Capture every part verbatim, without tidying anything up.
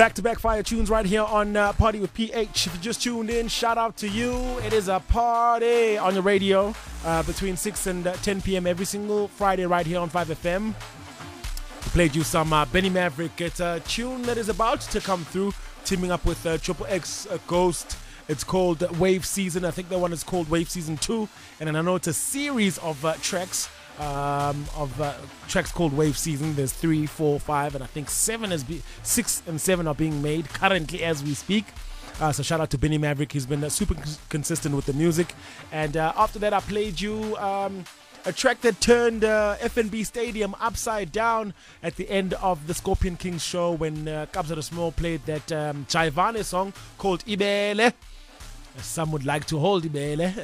Back-to-back fire tunes right here on uh, Party with P H. If you just tuned in, shout out to you. It is a party on your radio uh, between six and uh, ten p.m. every single Friday right here on five F M. We played you some uh, Benny Maverick. It's a tune that is about to come through, teaming up with uh, Triple X uh, Ghost. It's called Wave Season. I think that one is called Wave Season two. And then I know it's a series of uh, tracks. Um, of uh, tracks called Wave Season. There's three, four, five, and I think seven is be- six and seven are being made currently as we speak. Uh, so shout out to Benny Maverick. He's been uh, super cons- consistent with the music. And uh, after that, I played you um, a track that turned uh, F N B Stadium upside down at the end of the Scorpion Kings show when uh, Kabza De Small played that um, Jaivane song called Ibele. Some would like to hold Ibele.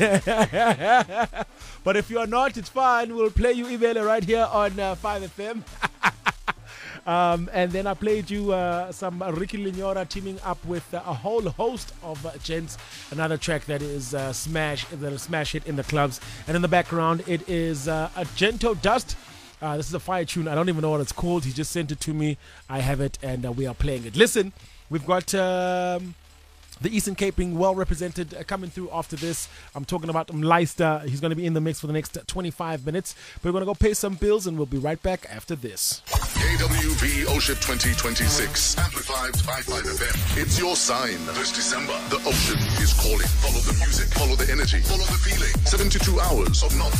But if you are not, it's fine. We'll play you Ibele right here on uh, five F M. um, and then I played you uh, some Ricky Lignora teaming up with uh, a whole host of uh, gents. Another track that is uh, smash, that is smash hit in the clubs. And in the background, it is uh, a Gento Dust. Uh, this is a fire tune. I don't even know what it's called. He just sent it to me. I have it, and uh, we are playing it. Listen, we've got... Um, The Eastern Cape being well represented uh, coming through after this. I'm talking about um, Leicester. He's going to be in the mix for the next twenty-five minutes. But we're going to go pay some bills and we'll be right back after this. A W B Oship twenty twenty-six, amplified by five F M. It's your sign. This December, the ocean is calling. Follow the music, follow the energy, follow the feeling. seventy-two hours of non